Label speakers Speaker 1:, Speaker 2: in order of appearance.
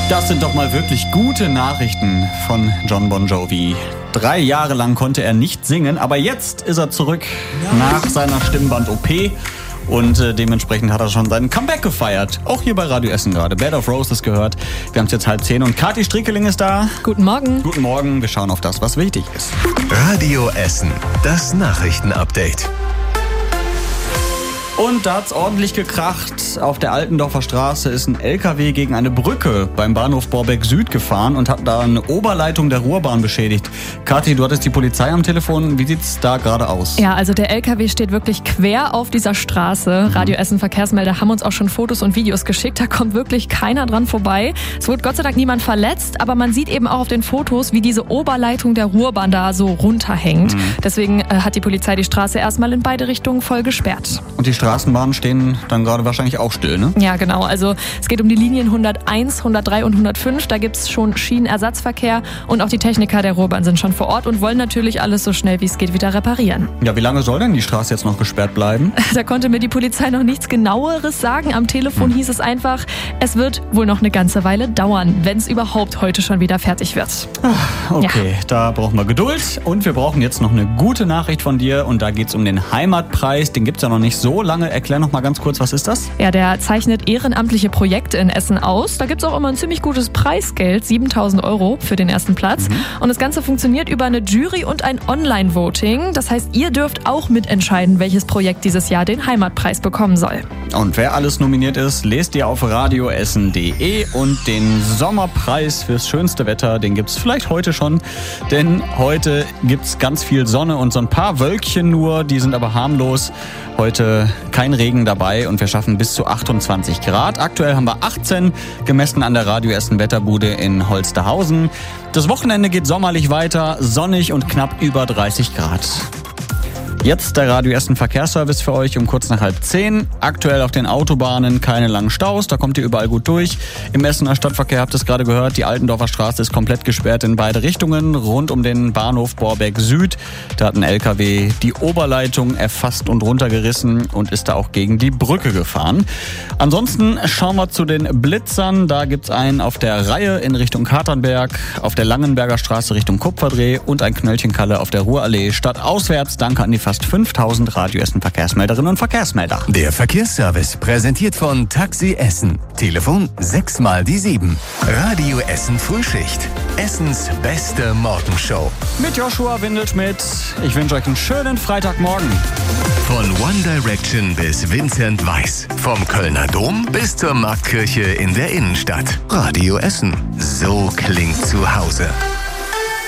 Speaker 1: Das sind doch mal wirklich gute Nachrichten von Jon Bon Jovi. 3 Jahre lang konnte er nicht singen, aber jetzt ist er zurück nach seiner Stimmband-OP. Und dementsprechend hat er schon seinen Comeback gefeiert. Auch hier bei Radio Essen gerade. Bed of Roses gehört. Wir haben es jetzt 9:30 und Kathi Strickeling ist da.
Speaker 2: Guten Morgen.
Speaker 1: Guten Morgen. Wir schauen auf das, was wichtig ist.
Speaker 3: Radio Essen, das Nachrichtenupdate.
Speaker 1: Und da hat's ordentlich gekracht. Auf der Altendorfer Straße ist ein LKW gegen eine Brücke beim Bahnhof Borbeck Süd gefahren und hat da eine Oberleitung der Ruhrbahn beschädigt. Kathi, du hattest die Polizei am Telefon. Wie sieht's da gerade aus?
Speaker 2: Ja, also der LKW steht wirklich quer auf dieser Straße. Radio Essen Verkehrsmelder haben uns auch schon Fotos und Videos geschickt. Da kommt wirklich keiner dran vorbei. Es wurde Gott sei Dank niemand verletzt, aber man sieht eben auch auf den Fotos, wie diese Oberleitung der Ruhrbahn da so runterhängt. Deswegen hat die Polizei die Straße erstmal in beide Richtungen voll gesperrt.
Speaker 1: Und die Straßenbahnen stehen dann gerade wahrscheinlich auch still, ne?
Speaker 2: Ja, genau. Also es geht um die Linien 101, 103 und 105. Da gibt's schon Schienenersatzverkehr und auch die Techniker der Ruhrbahn sind schon vor Ort und wollen natürlich alles so schnell wie es geht wieder reparieren.
Speaker 1: Ja, wie lange soll denn die Straße jetzt noch gesperrt bleiben?
Speaker 2: Da konnte mir die Polizei noch nichts Genaueres sagen. Am Telefon hieß es einfach, es wird wohl noch eine ganze Weile dauern, wenn es überhaupt heute schon wieder fertig wird.
Speaker 1: Okay, Da brauchen wir Geduld und wir brauchen jetzt noch eine gute Nachricht von dir und da geht's um den Heimatpreis. Den gibt's ja noch nicht so lange. Erklär noch mal ganz kurz, was ist das?
Speaker 2: Ja, der zeichnet ehrenamtliche Projekte in Essen aus. Da gibt's auch immer ein ziemlich gutes Preisgeld, 7.000 € für den ersten Platz. Und das Ganze funktioniert über eine Jury und ein Online-Voting. Das heißt, ihr dürft auch mitentscheiden, welches Projekt dieses Jahr den Heimatpreis bekommen soll.
Speaker 1: Und wer alles nominiert ist, lest ihr auf radioessen.de und den Sommerpreis fürs schönste Wetter, den gibt's vielleicht heute schon, denn heute gibt's ganz viel Sonne und so ein paar Wölkchen nur, die sind aber harmlos. Heute kein Regen dabei und wir schaffen bis zu 28 Grad. Aktuell haben wir 18, gemessen an der Radio Essen Wetterbude in Holsterhausen. Das Wochenende geht sommerlich weiter, sonnig und knapp über 30 Grad. Jetzt der Radio Essen Verkehrsservice für euch um kurz nach 9:30. Aktuell auf den Autobahnen keine langen Staus, da kommt ihr überall gut durch. Im Essener Stadtverkehr habt ihr es gerade gehört, die Altendorfer Straße ist komplett gesperrt in beide Richtungen, rund um den Bahnhof Borbeck Süd. Da hat ein LKW die Oberleitung erfasst und runtergerissen und ist da auch gegen die Brücke gefahren. Ansonsten schauen wir zu den Blitzern. Da gibt's einen auf der Reihe in Richtung Katernberg, auf der Langenberger Straße Richtung Kupferdreh und ein Knöllchenkalle auf der Ruhrallee stadtauswärts. Danke an die fast 5000 Radio Essen Verkehrsmelderinnen und Verkehrsmelder.
Speaker 3: Der Verkehrsservice präsentiert von Taxi Essen. Telefon 6x7. Radio Essen Frühschicht. Essens beste Morgenshow.
Speaker 1: Mit Joshua Windelschmidt. Ich wünsche euch einen schönen Freitagmorgen.
Speaker 3: Von One Direction bis Vincent Weiss. Vom Kölner Dom bis zur Marktkirche in der Innenstadt. Radio Essen. So klingt zu Hause.